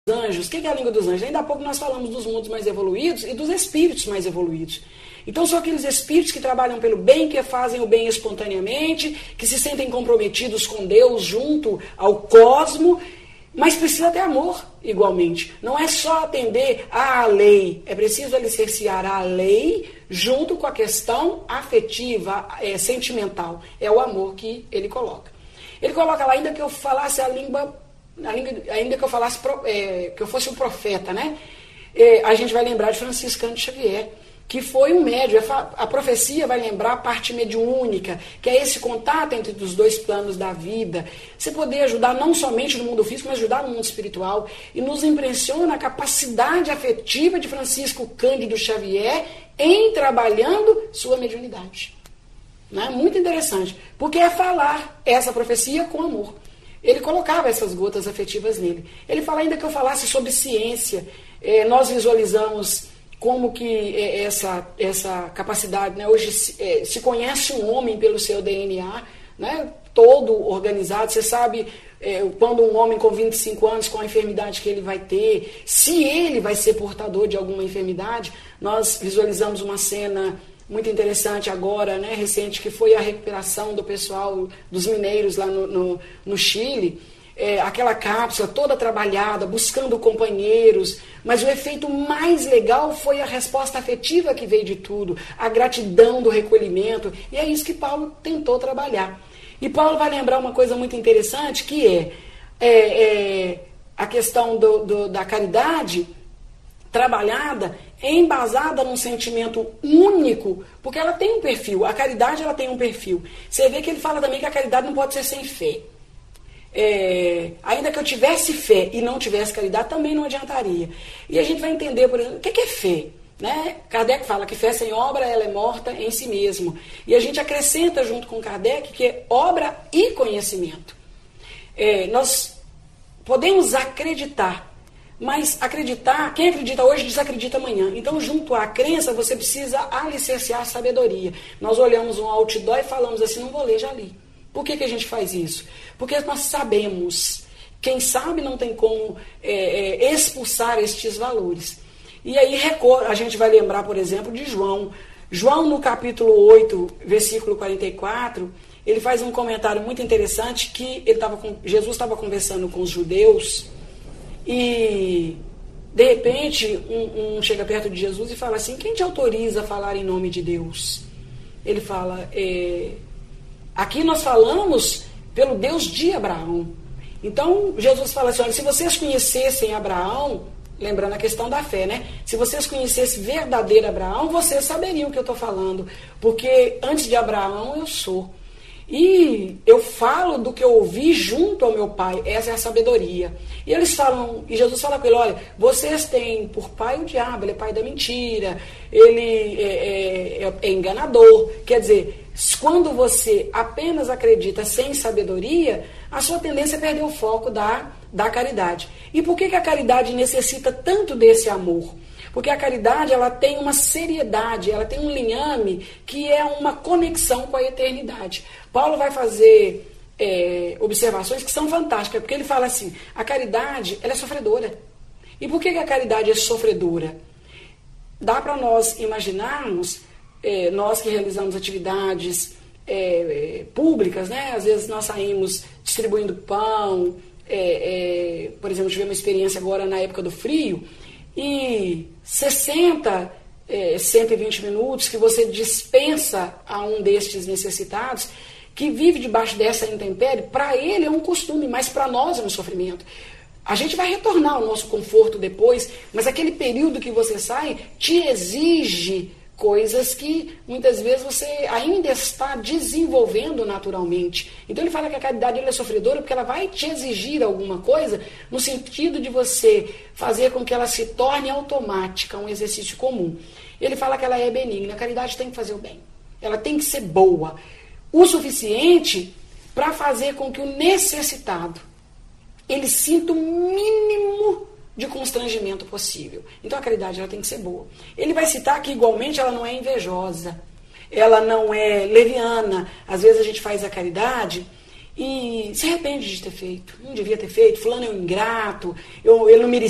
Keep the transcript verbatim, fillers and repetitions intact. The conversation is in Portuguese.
anjos. O que é a língua dos anjos? Ainda há pouco nós falamos dos mundos mais evoluídos e dos espíritos mais evoluídos. Então são aqueles espíritos que trabalham pelo bem, que fazem o bem espontaneamente, que se sentem comprometidos com Deus junto ao cosmo, mas precisa ter amor igualmente. Não é só atender à lei, é preciso alicerciar a lei junto com a questão afetiva, é, sentimental. É o amor que ele coloca. Ele coloca lá, ainda que eu falasse a língua, a língua ainda que eu falasse, é, que eu fosse um profeta, né? É, a gente vai lembrar de Franciscano de Xavier, que foi um médium. A profecia vai lembrar a parte mediúnica, que é esse contato entre os dois planos da vida. Você poder ajudar não somente no mundo físico, mas ajudar no mundo espiritual. E nos impressiona a capacidade afetiva de Francisco Cândido Xavier em trabalhando sua mediunidade. Né? Muito interessante, porque é falar essa profecia com amor. Ele colocava essas gotas afetivas nele. Ele fala ainda que eu falasse sobre ciência. É, nós visualizamos como que essa, essa capacidade, né? Hoje se, é, se conhece um homem pelo seu D N A, né? Todo organizado. Você sabe é, quando um homem com vinte e cinco anos, com a enfermidade que ele vai ter, se ele vai ser portador de alguma enfermidade. Nós visualizamos uma cena muito interessante agora, né, recente, que foi a recuperação do pessoal, dos mineiros lá no, no, no Chile. É, aquela cápsula toda trabalhada, buscando companheiros, mas o efeito mais legal foi a resposta afetiva que veio de tudo, a gratidão do recolhimento, e é isso que Paulo tentou trabalhar. E Paulo vai lembrar uma coisa muito interessante, que é, é, é a questão do, do, da caridade trabalhada, embasada num sentimento único, porque ela tem um perfil, a caridade ela tem um perfil. Você vê que ele fala também que a caridade não pode ser sem fé. É, ainda que eu tivesse fé e não tivesse caridade, também não adiantaria. E a gente vai entender, por exemplo, o que é fé? Né? Kardec fala que fé sem obra ela é morta em si mesmo. E a gente acrescenta junto com Kardec que é obra e conhecimento. É, nós podemos acreditar, mas acreditar, quem acredita hoje desacredita amanhã. Então, junto à crença, você precisa alicerciar a sabedoria. Nós olhamos um outdoor e falamos assim, não vou ler, já li. Por que que a gente faz isso? Porque nós sabemos, quem sabe não tem como é, é, expulsar estes valores. E aí a gente vai lembrar, por exemplo, de João. João, no capítulo oito, versículo quarenta e quatro, ele faz um comentário muito interessante, que ele tava com, Jesus estava conversando com os judeus, e de repente um, um chega perto de Jesus e fala assim, quem te autoriza a falar em nome de Deus? Ele fala, é... aqui nós falamos pelo Deus de Abraão. Então, Jesus fala assim, olha, se vocês conhecessem Abraão, lembrando a questão da fé, né? Se vocês conhecessem verdadeiro Abraão, vocês saberiam o que eu estou falando. Porque antes de Abraão, eu sou. E eu falo do que eu ouvi junto ao meu pai. Essa é a sabedoria. E eles falam, e Jesus fala com ele, olha, vocês têm por pai o diabo, ele é pai da mentira, ele é, é, é enganador. Quer dizer, quando você apenas acredita sem sabedoria, a sua tendência é perder o foco da, da caridade. E por que que a caridade necessita tanto desse amor? Porque a caridade ela tem uma seriedade, ela tem um linhame que é uma conexão com a eternidade. Paulo vai fazer é, observações que são fantásticas, porque ele fala assim, a caridade ela é sofredora. E por que que a caridade é sofredora? Dá para nós imaginarmos, é, nós que realizamos atividades é, é, públicas, né? Às vezes nós saímos distribuindo pão, é, é, por exemplo, tivemos uma experiência agora na época do frio, e sessenta, é, cento e vinte minutos que você dispensa a um destes necessitados, que vive debaixo dessa intempérie, para ele é um costume, mas para nós é um sofrimento. A gente vai retornar ao nosso conforto depois, mas aquele período que você sai te exige coisas que muitas vezes você ainda está desenvolvendo naturalmente. Então ele fala que a caridade ela é sofredora porque ela vai te exigir alguma coisa no sentido de você fazer com que ela se torne automática, um exercício comum. Ele fala que ela é benigna, a caridade tem que fazer o bem. Ela tem que ser boa, o suficiente para fazer com que o necessitado ele sinta o mínimo de constrangimento possível. Então a caridade ela tem que ser boa. Ele vai citar que igualmente ela não é invejosa, ela não é leviana. Às vezes a gente faz a caridade e se arrepende de ter feito. Não devia ter feito, fulano é um ingrato, eu, ele não merecia.